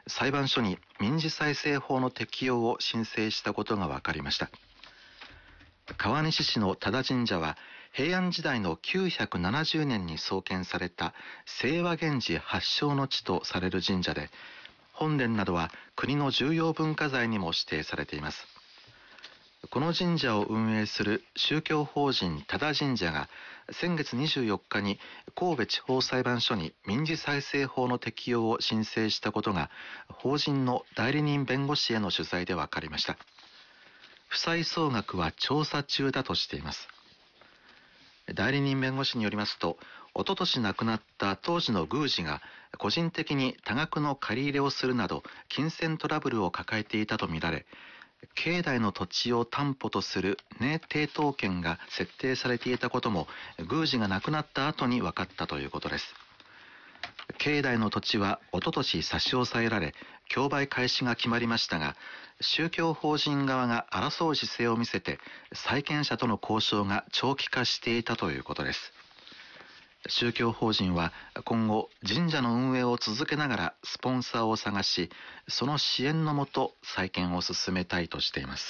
裁判所に民事再生法の適用を申請したことが分かりました。川西市の多田神社は平安時代の970年に創建された清和源氏発祥の地とされる神社で、本殿などは国の重要文化財にも指定されています。この神社を運営する宗教法人多田神社が先月24日に神戸地方裁判所に民事再生法の適用を申請したことが法人の代理人弁護士への取材で分かりました。負債総額は調査中だとしています。代理人弁護士によりますと、おととし亡くなった当時の宮司が個人的に多額の借り入れをするなど金銭トラブルを抱えていたとみられ、境内の土地を担保とする値抵当権が設定されていたことも宮司が亡くなった後に分かったということです。境内の土地はおととし差し押さえられ競売開始が決まりましたが、宗教法人側が争う姿勢を見せて債権者との交渉が長期化していたということです。宗教法人は今後神社の運営を続けながらスポンサーを探し、その支援のもと再建を進めたいとしています。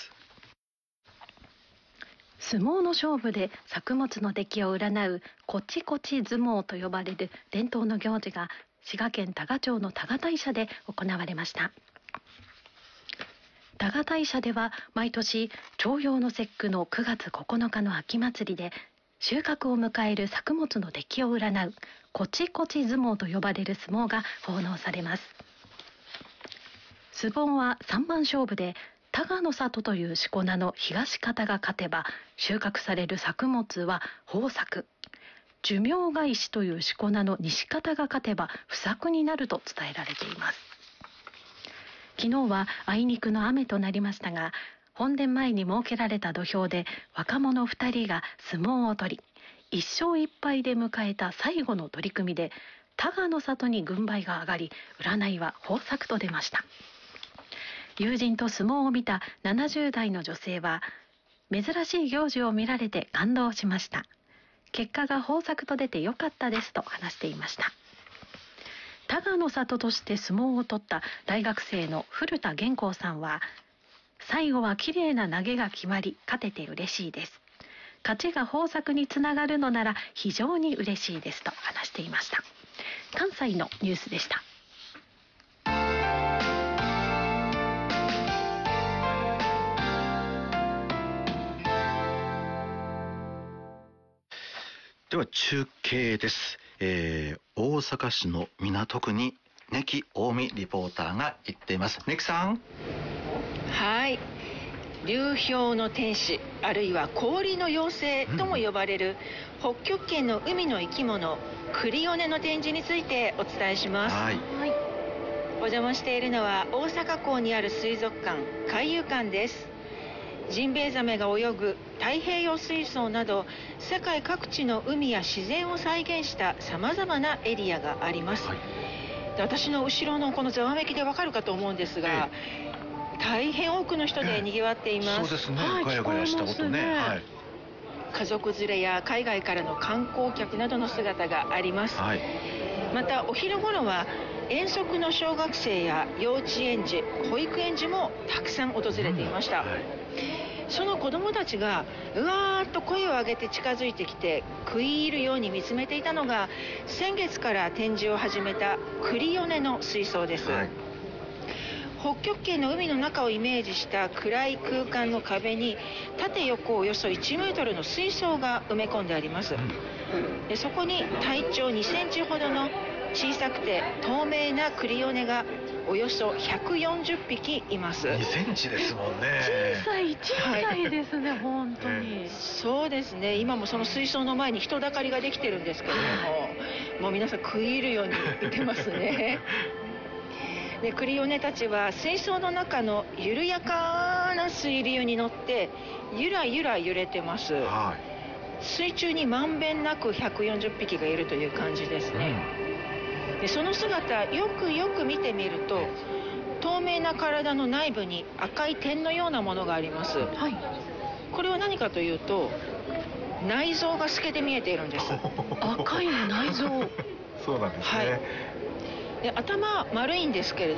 相撲の勝負で作物の出来を占うこちこち相撲と呼ばれる伝統の行事が滋賀県多賀町の多賀大社で行われました。多賀大社では毎年重陽の節句の9月9日の秋祭りで収穫を迎える作物の出来を占うこちこち相撲と呼ばれる相撲が奉納されます。相撲は3番勝負で多賀の里というしこ名の東方が勝てば収穫される作物は豊作、寿命返しというしこ名の西方が勝てば不作になると伝えられています。昨日はあいにくの雨となりましたが、本殿前に設けられた土俵で若者2人が相撲を取り、1勝1敗で迎えた最後の取り組みで多賀の里に軍配が上がり、占いは豊作と出ました。友人と相撲を見た70代の女性は、珍しい行事を見られて感動しました。結果が豊作と出てよかったですと話していました。多賀の里として相撲を取った大学生の古田元光さんは、最後は綺麗な投げが決まり勝てて嬉しいです。勝ちが豊作につながるのなら非常に嬉しいですと話していました。関西のニュースでした。 では中継です。大阪市の港区に根木近江リポーターが行っています。根木さん。 はい、流氷の天使、あるいは氷の妖精とも呼ばれる、北極圏の海の生き物クリオネの展示についてお伝えします。お邪魔しているのは大阪港にある水族館海遊館です。ジンベエザメが泳ぐ太平洋水槽など世界各地の海や自然を再現したさまざまなエリアがあります。で、私の後ろのこのざわめきでわかるかと思うんですが、大変多くの人で賑わっています。 そうですね、ガヤガヤしたことね。 家族連れや海外からの観光客などの姿があります。またお昼頃は遠足の小学生や幼稚園児、保育園児もたくさん訪れていました。その子どもたちがうわーっと声を上げて近づいてきて食い入るように見つめていたのが、先月から展示を始めたクリオネの水槽です。北極圏の海の中をイメージした暗い空間の壁に縦横およそ1メートルの水槽が埋め込んであります。で、そこに体長2センチほどの小さくて透明なクリオネがおよそ140匹います。 2センチですもんね。 小さいですね、本当に。 そうですね、今もその水槽の前に人だかりができてるんですけれども、もう皆さん食い入るように見てますね。で、クリオネたちは水槽の中の緩やかな水流に乗ってゆらゆら揺れてます。水中にまんべんなく140匹がいるという感じですね。で、その姿よくよく見てみると、透明な体の内部に赤い点のようなものがあります。これは何かというと、内臓が透けて見えているんです。 赤い内臓。 そうなんですね。 で、頭丸いんですけれど